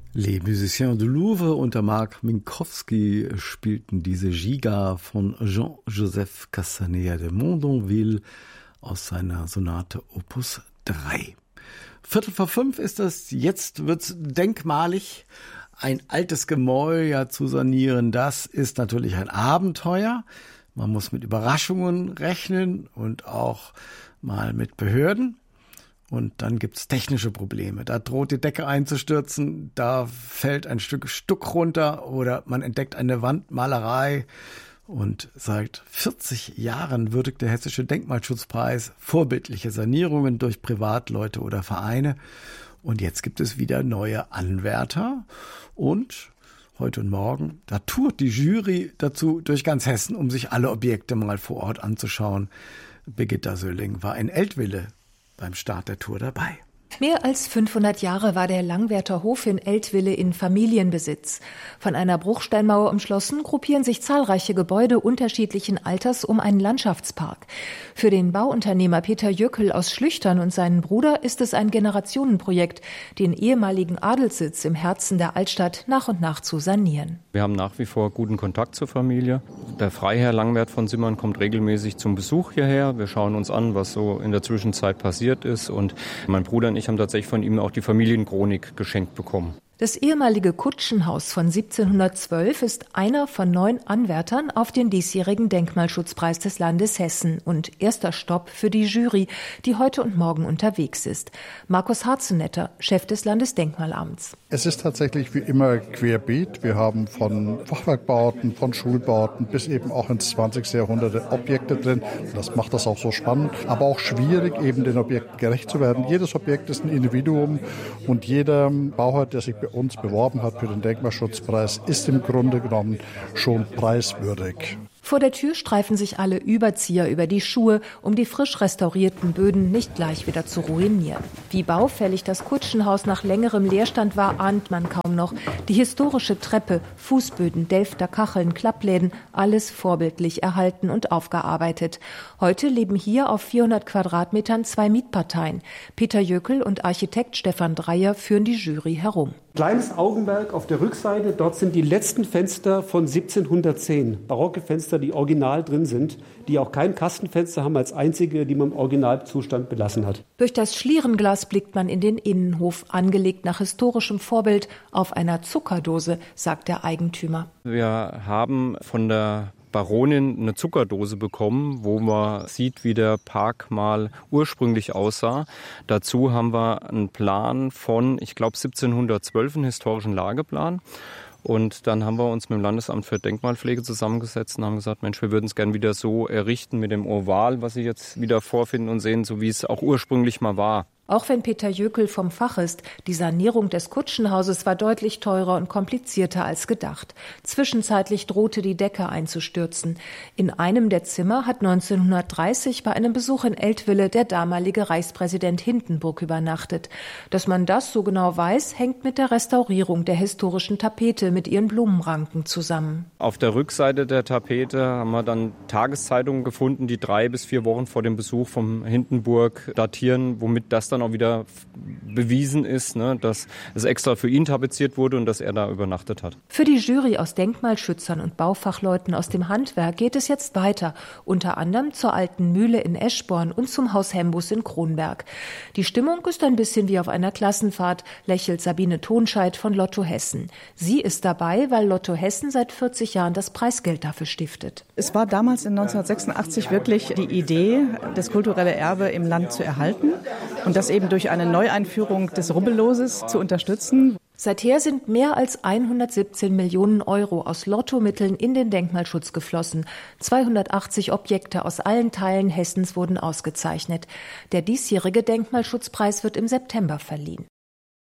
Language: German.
Les Musiciens du Louvre unter Marc Minkowski spielten diese Giga von Jean-Joseph Cassanea de Mondonville aus seiner Sonate Opus 3. 4:45 ist das, jetzt wird's denkmalig. Ein altes Gemäuer zu sanieren, das ist natürlich ein Abenteuer. Man muss mit Überraschungen rechnen und auch mal mit Behörden. Und dann gibt's technische Probleme. Da droht die Decke einzustürzen, da fällt ein Stück Stuck runter oder man entdeckt eine Wandmalerei. Und seit 40 Jahren würdigt der Hessische Denkmalschutzpreis vorbildliche Sanierungen durch Privatleute oder Vereine. Und jetzt gibt es wieder neue Anwärter. Und heute und morgen, da tourt die Jury dazu durch ganz Hessen, um sich alle Objekte mal vor Ort anzuschauen. Birgitta Sölling war in Eltville beim Start der Tour dabei. Mehr als 500 Jahre war der Langwerter Hof in Eltville in Familienbesitz. Von einer Bruchsteinmauer umschlossen, gruppieren sich zahlreiche Gebäude unterschiedlichen Alters um einen Landschaftspark. Für den Bauunternehmer Peter Jöckel aus Schlüchtern und seinen Bruder ist es ein Generationenprojekt, den ehemaligen Adelssitz im Herzen der Altstadt nach und nach zu sanieren. Wir haben nach wie vor guten Kontakt zur Familie. Der Freiherr Langwert von Simmern kommt regelmäßig zum Besuch hierher. Wir schauen uns an, was so in der Zwischenzeit passiert ist. Und mein Bruder und ich haben tatsächlich von ihm auch die Familienchronik geschenkt bekommen. Das ehemalige Kutschenhaus von 1712 ist einer von 9 Anwärtern auf den diesjährigen Denkmalschutzpreis des Landes Hessen und erster Stopp für die Jury, die heute und morgen unterwegs ist. Markus Harzenetter, Chef des Landesdenkmalamts. Es ist tatsächlich wie immer querbeet. Wir haben von Fachwerkbauten, von Schulbauten bis eben auch ins 20. Jahrhundert Objekte drin. Das macht das auch so spannend, aber auch schwierig, eben den Objekten gerecht zu werden. Jedes Objekt ist ein Individuum und jeder Bauherr, der sich bei uns beworben hat für den Denkmalschutzpreis, ist im Grunde genommen schon preiswürdig. Vor der Tür streifen sich alle Überzieher über die Schuhe, um die frisch restaurierten Böden nicht gleich wieder zu ruinieren. Wie baufällig das Kutschenhaus nach längerem Leerstand war, ahnt man kaum noch. Die historische Treppe, Fußböden, Delfter Kacheln, Klappläden, alles vorbildlich erhalten und aufgearbeitet. Heute leben hier auf 400 Quadratmetern 2 Mietparteien. Peter Jöckel und Architekt Stefan Dreier führen die Jury herum. Kleines Augenmerk auf der Rückseite, dort sind die letzten Fenster von 1710. Barocke Fenster, die original drin sind, die auch kein Kastenfenster haben als einzige, die man im Originalzustand belassen hat. Durch das Schlierenglas blickt man in den Innenhof, angelegt nach historischem Vorbild auf einer Zuckerdose, sagt der Eigentümer. Wir haben von der Baronin eine Zuckerdose bekommen, wo man sieht, wie der Park mal ursprünglich aussah. Dazu haben wir einen Plan von, ich glaube 1712, einen historischen Lageplan. Und dann haben wir uns mit dem Landesamt für Denkmalpflege zusammengesetzt und haben gesagt, Mensch, wir würden es gern wieder so errichten mit dem Oval, was Sie jetzt wieder vorfinden und sehen, so wie es auch ursprünglich mal war. Auch wenn Peter Jöckel vom Fach ist, die Sanierung des Kutschenhauses war deutlich teurer und komplizierter als gedacht. Zwischenzeitlich drohte die Decke einzustürzen. In einem der Zimmer hat 1930 bei einem Besuch in Eltville der damalige Reichspräsident Hindenburg übernachtet. Dass man das so genau weiß, hängt mit der Restaurierung der historischen Tapete mit ihren Blumenranken zusammen. Auf der Rückseite der Tapete haben wir dann Tageszeitungen gefunden, die 3 bis 4 Wochen vor dem Besuch vom Hindenburg datieren, womit das dann auch wieder bewiesen ist, dass es extra für ihn tapeziert wurde und dass er da übernachtet hat. Für die Jury aus Denkmalschützern und Baufachleuten aus dem Handwerk geht es jetzt weiter, unter anderem zur Alten Mühle in Eschborn und zum Haus Hembus in Kronberg. Die Stimmung ist ein bisschen wie auf einer Klassenfahrt, lächelt Sabine Tonscheid von Lotto Hessen. Sie ist dabei, weil Lotto Hessen seit 40 Jahren das Preisgeld dafür stiftet. Es war damals in 1986 wirklich die Idee, das kulturelle Erbe im Land zu erhalten und das eben durch eine Neueinführung des Rubbelloses zu unterstützen. Seither sind mehr als 117 Millionen Euro aus Lottomitteln in den Denkmalschutz geflossen. 280 Objekte aus allen Teilen Hessens wurden ausgezeichnet. Der diesjährige Denkmalschutzpreis wird im September verliehen.